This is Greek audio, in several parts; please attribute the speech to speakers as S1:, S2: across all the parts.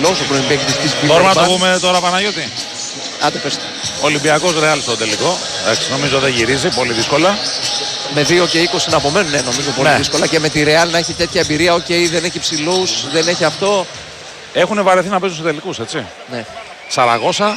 S1: ψηλός, ο πρώην παίκτης της Βίλερμπαν.
S2: Μπορούμε να το πούμε τώρα, Παναγιώτη.
S1: Άντε πες.
S2: Ολυμπιακός Ρεάλ στο τελικό. Νομίζω δεν γυρίζει, πολύ δύσκολα.
S1: Με 2 και 20 να απομένουν, νομίζω πολύ δύσκολα. Και με τη Ρεάλ να έχει τέτοια εμπειρία, δεν έχει ψηλούς, δεν έχει αυτό.
S2: Έχουν βαρεθεί να παίζουν σε τελικούς, έτσι.
S1: Ναι.
S2: Σαραγώσα,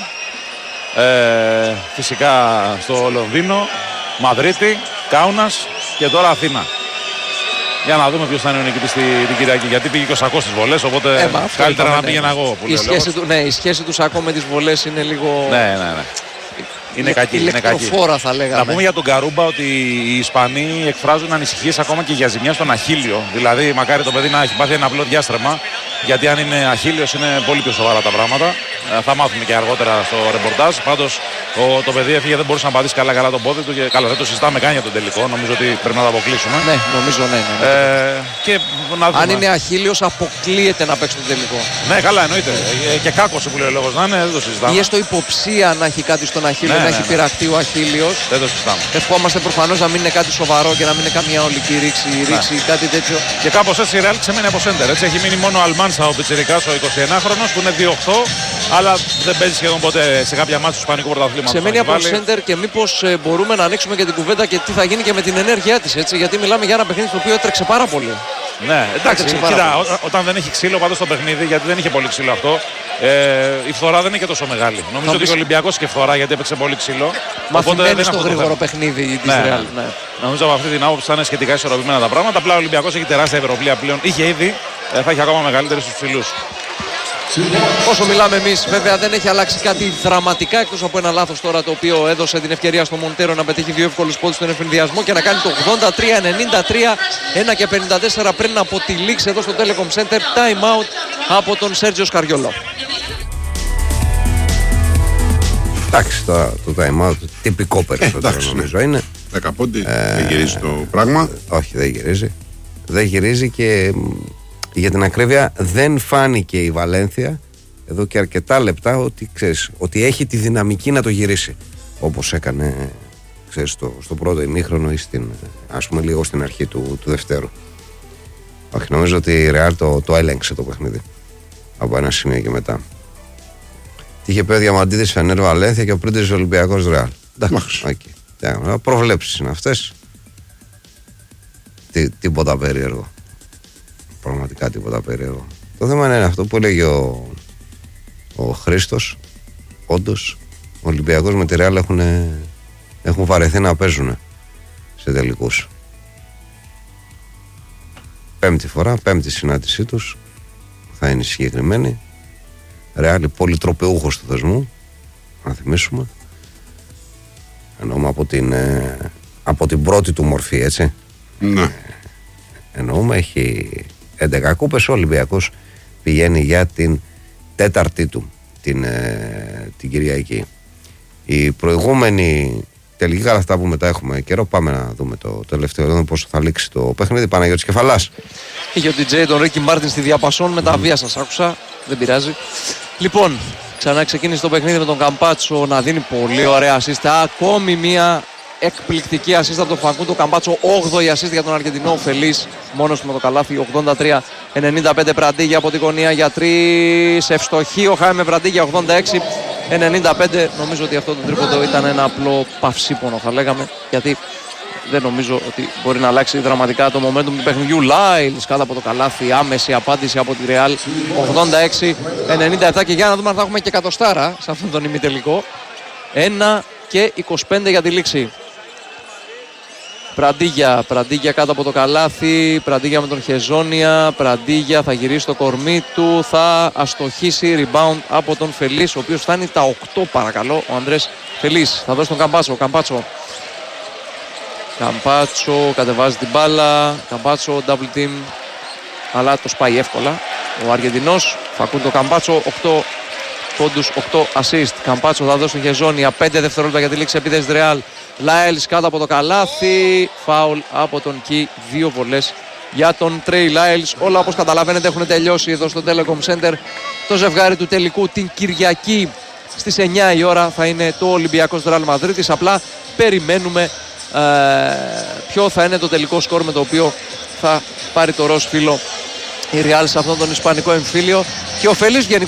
S2: φυσικά στο Λονδίνο, Μαδρίτη, Κάουνας και τώρα Αθήνα. Για να δούμε ποιος θα είναι ο νικητής την Κυριακή. Γιατί πήγε και ο Σακός στις βολές, οπότε καλύτερα να πήγαινα εγώ.
S1: Η σχέση του Σακό με τις βολές είναι λίγο.
S2: Ναι. Είναι κακή.
S1: Ηλεκτροφόρα θα λέγαμε.
S2: Να πούμε για τον Καρούμπα ότι οι Ισπανοί εκφράζουν ανησυχίες ακόμα και για ζημιά στον αχίλιο. Δηλαδή, μακάρι το παιδί να έχει πάθει ένα απλό διάστρεμα. Γιατί αν είναι αχίλιος είναι πολύ πιο σοβαρά τα πράγματα. Θα μάθουμε και αργότερα στο ρεπορτάζ. Πάντως το παιδί έφυγε, δεν μπορούσε να πατήσει καλά τον πόδι του και καλά, δεν το συζητάμε καν για τον τελικό. Νομίζω ότι πρέπει να το αποκλείσουμε.
S1: Ναι, νομίζω ναι.
S2: Και να δούμε.
S1: Αν είναι αχίλιος, αποκλείεται να παίξει τον τελικό.
S2: Ναι, καλά, εννοείται. Και κάκος που λέει ο λόγος να είναι, δεν το συζητάμε.
S1: Ή έστω υποψία να έχει κάτι στον αχίλιο, να έχει πειραχτεί ο αχίλιος.
S2: Δεν το συζητάμε.
S1: Ευχόμαστε προφανώς να μην είναι κάτι σοβαρό και να μην είναι καμία ολική ρήξη, κάτι τέτοιο.
S2: Και κάπως έτσι η Real ξεμένει από σέντερ. Έτσι έχει μείνει μόνο ο Αλμάνσα, ο πιτσιρικάς, ο 21χρονος που είναι 2-8, αλλά δεν παίζει σχεδόν ποτέ σε κάποια μάτια του Ισπανικού πρωταθλήματος.
S1: Ξεμένει από σέντερ και μήπως μπορούμε να ανοίξουμε και την κουβέντα και τι θα γίνει και με την ενέργειά της. Έτσι, γιατί μιλάμε για ένα παιχνίδι το οποίο έτρεξε πάρα πολύ.
S2: Ναι, εντάξει, κοίτα, όταν δεν έχει ξύλο πάντως στο παιχνίδι, γιατί δεν είχε πολύ ξύλο αυτό, η φθορά δεν είναι και τόσο μεγάλη. Νομίζω ότι ο Ολυμπιακός και φθορά γιατί έπαιξε πολύ ξύλο.
S1: Μαθημένη στο γρήγορο παιχνίδι της Real.
S2: Ναι. Νομίζω από αυτή την άποψη θα είναι σχετικά ισορροπημένα τα πράγματα. Απλά ο Ολυμπιακός έχει τεράστια ευρωπλία πλέον. Είχε ήδη, θα έχει ακόμα μεγαλύτερη στους ψηλούς.
S1: Όσο μιλάμε εμείς, βέβαια δεν έχει αλλάξει κάτι δραματικά εκτός από ένα λάθος τώρα το οποίο έδωσε την ευκαιρία στο Μοντέρο να πετύχει 2 εύκολους πόντους στον εφηνδιασμό και να κάνει το 83-93, 1 και 54 πριν από τη λήξη εδώ στο Telecom Center. Time out από τον Σέρτζιο Σκαριόλο.
S3: Εντάξει, το time out τυπικό περισσότερο νομίζω είναι.
S4: 10 πόντι, δεν γυρίζει το πράγμα.
S3: Όχι, δεν γυρίζει. Δεν γυρίζει και για την ακρίβεια δεν φάνηκε η Βαλένθια εδώ και αρκετά λεπτά ότι, ξέρεις, ότι έχει τη δυναμική να το γυρίσει όπως έκανε, ξέρεις, στο πρώτο ημίχρονο ή ας πούμε λίγο στην αρχή του δευτέρου. Όχι, νομίζω ότι η Real το έλεγξε το παιχνίδι από ένα σημείο και μετά. Τι είχε πει ο Διαμαντίδης Φενέρ Βαλένθια και ο Πρίντεζης Ολυμπιακός Real. Εντάξει, προβλέψεις είναι αυτές. Τίποτα περίεργο. Πραγματικά τίποτα περίεργο. Το θέμα είναι αυτό που έλεγε ο Χρήστος. Όντως, ο Ολυμπιακός με τη Real έχουν βαρεθεί να παίζουν σε τελικούς. Πέμπτη συνάντησή τους θα είναι συγκεκριμένη. Real πολυτροπεούχος του θεσμού, να θυμίσουμε. Εννοούμε από την πρώτη του μορφή, έτσι.
S4: Ναι.
S3: Εννοούμε έχει 11 κούπες, ο Ολυμπιακός πηγαίνει για την τέταρτη του την Κυριακή. Η προηγούμενη τελική, καλά αυτά που μετά έχουμε καιρό, πάμε να δούμε το τελευταίο, να δούμε πόσο θα λήξει το παιχνίδι. Παναγιώτης Κεφαλάς.
S1: Είχε ο DJ τον Ρίκι Μάρτιν στη διαπασόν, με τα βία σας άκουσα, δεν πειράζει. Λοιπόν, ξανά ξεκίνησε το παιχνίδι με τον Καμπάτσο να δίνει πολύ ωραία ασίστα, ακόμη μία εκπληκτική ασίστα από τον Φακούντο Καμπάτσο, 8η ασίστα για τον Αργεντινό Φελής, μόνος με το καλάθι. 83-95 Πραντίγια από την γωνία για 3, ευστοχή ο Χάιμε Πραντίγια. 86-95, νομίζω ότι αυτό το τρίποντο ήταν ένα απλό παυσίπονο θα λέγαμε, γιατί δεν νομίζω ότι μπορεί να αλλάξει δραματικά το momentum του παιχνιδιού. Λάιλς κάτω από το καλάθι, άμεση απάντηση από τη Real. 86-97 και για να δούμε αν θα έχουμε και εκατοστάρα σε αυτόν τον ημιτελικό. 1 και 25 για τη λήξη. Πραντίγια κάτω από το καλάθι, Πραντίγια με τον Χεζόνια, Πραντίγια θα γυρίσει το κορμί του, θα αστοχίσει, rebound από τον Φελής, ο οποίος φτάνει τα 8 παρακαλώ, ο Ανδρές Φελής, θα δώσει τον Καμπάτσο, κατεβάζει την μπάλα, Καμπάτσο, double team, αλλά το σπάει εύκολα, ο Αργεντινός, Φακούντο Καμπάτσο, 8 πόντους, 8 assist, Καμπάτσο θα δώσει τον Χεζόνια, 5 δευτερόλεπτα για τη λήξη επίθεσης Real. Λάιλς κάτω από το καλάθι, φάουλ από τον Κι, 2 βολές για τον Τρέι Λάιλς. Όλα όπως καταλαβαίνετε έχουν τελειώσει εδώ στο Telecom Center. Το ζευγάρι του τελικού την Κυριακή στις 9 η ώρα θα είναι το Ολυμπιακός Ρεάλ Μαδρίτης. Απλά περιμένουμε ποιο θα είναι το τελικό σκορ με το οποίο θα πάρει το ροζ φύλλο η Real σε αυτόν τον ισπανικό εμφύλιο. Και ο Φελής